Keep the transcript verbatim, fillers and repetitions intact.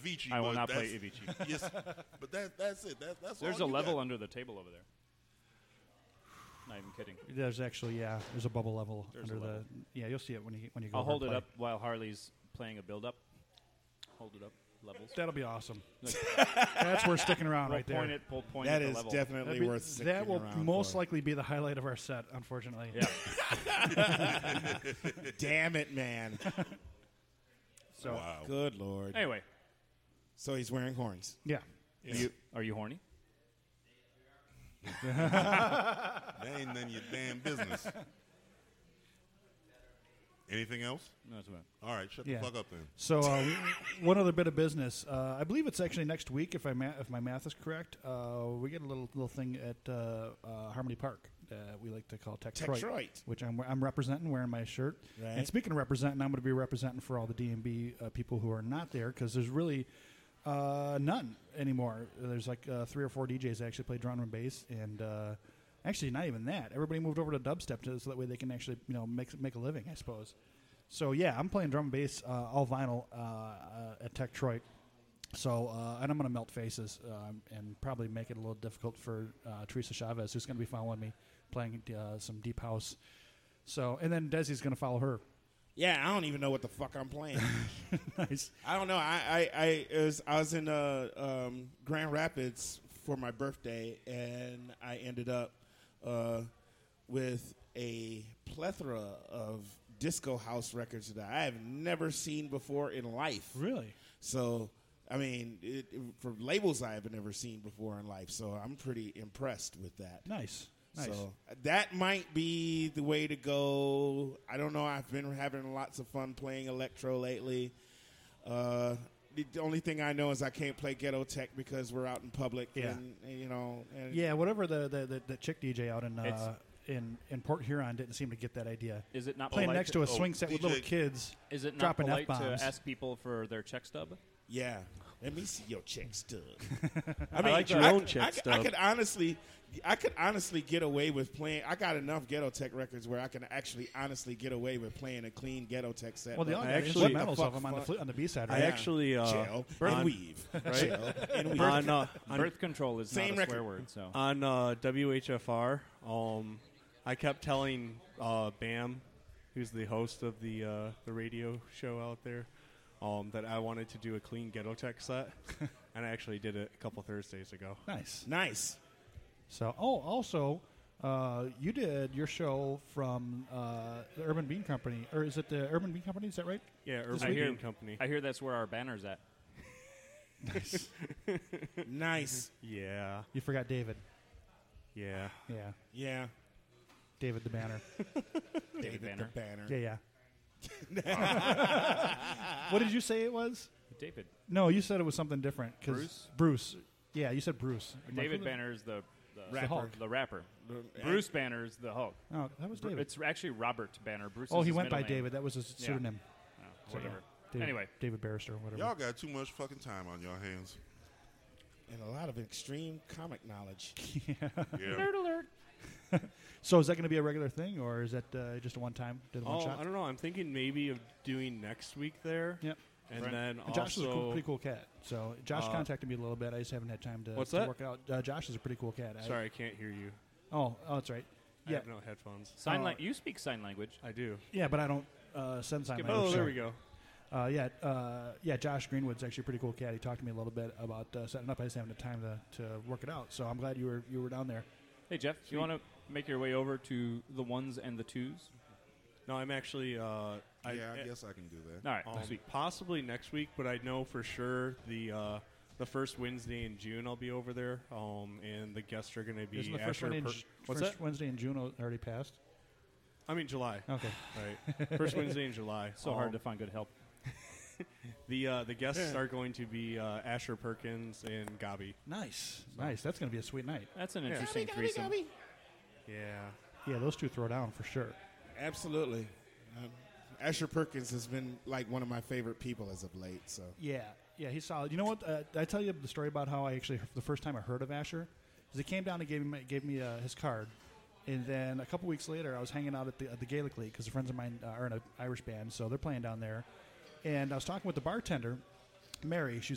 Avicii. I will but not play that's- Avicii. Yes, but that, that's it. That, that's There's all a you level got. under the table over there. Not even kidding. There's actually, yeah, there's a bubble level There's under a the. level. Yeah, you'll see it when you when you go. I'll hold hard it play. up while Harley's playing a build-up. Hold it up. Levels. That'll be awesome. Like, That's worth sticking around we'll right point there. it, we'll point That at the is level. definitely That'd be- worth sticking that will around most for. likely be the highlight of our set, unfortunately. Yeah. Damn it, man. So, Wow. Good Lord. Anyway, So he's wearing horns. yeah. are you, are you horny? That ain't none of your damn business. Anything else? No, that's about All right, shut Yeah. the fuck up then. So uh, one other bit of business. Uh, I believe it's actually next week, if I ma- if my math is correct. Uh, we get a little little thing at uh, uh, Harmony Park that we like to call Tech Techtroid. which I'm I'm representing, wearing my shirt. Right. And speaking of representing, I'm going to be representing for all the D and B uh, people who are not there, because there's really uh, none anymore. There's like uh, three or four D Js that actually play drum and bass, and uh, actually not even that. Everybody moved over to dubstep to, so that way they can actually you know make make a living, I suppose. So yeah, I'm playing drum and bass, uh, all vinyl uh, uh, at Techtroid. So uh, and I'm going to melt faces um, and probably make it a little difficult for uh, Teresa Chavez, who's going to be following me, playing uh, some deep house. So and then Desi's going to follow her. Yeah, I don't even know what the fuck I'm playing. Nice. I don't know. I I I, it was, I was in uh, um, Grand Rapids for my birthday, and I ended up uh, with a plethora of disco house records that I have never seen before in life. Really? So, I mean, it, it, for labels I have never seen before in life. So I'm pretty impressed with that. Nice. Nice. So that might be the way to go. I don't know. I've been having lots of fun playing electro lately. Uh, the only thing I know is I can't play ghetto tech because we're out in public. Yeah. And, and, you know. And Yeah, whatever the the, the, the chick D J out in It's- uh, in in Port Huron didn't seem to get that idea. Is it not Playing polite next to a oh, swing set with D J little kids. Is it not dropping polite F-bombs. to ask people for their check stub? Yeah. Let me see your check stub. I like your I own could- check I, could- I stub. could honestly, I could honestly get away with playing. I got enough ghetto tech records where I can actually honestly get away with playing a clean ghetto tech set. Well, they but all I got actually- instrumentals What the of them on the fuck? fl- on the B side. I Right? actually uh, chill on- and weave, right? chill and weave. on, uh, on, Birth control is Same not a record. swear word, so. on uh, W H F R, um, I kept telling uh, Bam, who's the host of the uh, the radio show out there, um, that I wanted to do a clean ghetto tech set, and I actually did it a couple Thursdays ago. Nice. Nice. So, oh, also, uh, you did your show from uh, the Urban Bean Company, or is it the Urban Bean Company? Is that right? Yeah, This Urban week? Bean Company. I hear that's where our banner's at. Nice. yeah, You forgot David. yeah. Yeah, Yeah. David the Banner. David Banner. the Banner. Yeah, yeah. What did you say it was? David. No, you said it was something different. 'cause Bruce? Bruce. Yeah, you said Bruce. I'm like, David who the- Banner is the, the, The Hulk. the rapper. The- Bruce Banner is the Hulk. Oh, that was Br- David. It's actually Robert Banner. Bruce Oh, is he his went by middle name. David. That was his Yeah. pseudonym. Oh, whatever. David, Anyway. David Barrister, whatever. Y'all got too much fucking time on your hands. And a lot of extreme comic knowledge. Yeah. Nerd alert. So is that going to be a regular thing, or is that uh, just a one-time, did a Oh, one-shot? I don't know. I'm thinking maybe of doing next week there. Yep. And Right. then And Josh is a also, cool, pretty cool cat. So Josh Uh, contacted me a little bit. I just haven't had time to, What's to that? work it out. Uh, Josh is a pretty cool cat. I- sorry, I can't hear you. oh, oh, that's right. I Yeah, have no headphones. Sign Uh, lang- You speak sign language. I do. yeah, but I don't uh, send sign give language. Oh, so- there we go. Uh, yeah, uh, yeah. Josh Greenwood's actually a pretty cool cat. He talked to me a little bit about uh, setting up. I just haven't had time to, to work it out. So I'm glad you were you were down there. Hey, Jeff, you want to make your way over to the ones and the twos? No, I'm actually. Uh, I, yeah, I guess I can do that. All right, Um, next week. possibly next week, but I know for sure the uh, the first Wednesday in June I'll be over there, um, and the guests are going to be Isn't the first, Asher Wednesday, in, Per- Ju- What's first that? Wednesday in June al- already passed? I mean July. Okay. Right, first Wednesday in July. So hard Um, to find good help. The uh, the guests Yeah. are going to be uh, Asher Perkins and Gabi. Nice, nice. That's going to be a sweet night. That's an Yeah. interesting threesome. Yeah. Yeah, those two throw down for sure. Absolutely. Um, Asher Perkins has been like one of my favorite people as of late. So Yeah, yeah, he's solid. You know what? Uh, did I tell you the story about how I actually the first time I heard of Asher? Is he came down and gave me gave me uh, his card, and then a couple weeks later I was hanging out at the at the Gaelic League because friends of mine uh, are in an Irish band, so they're playing down there, and I was talking with the bartender, Mary. She's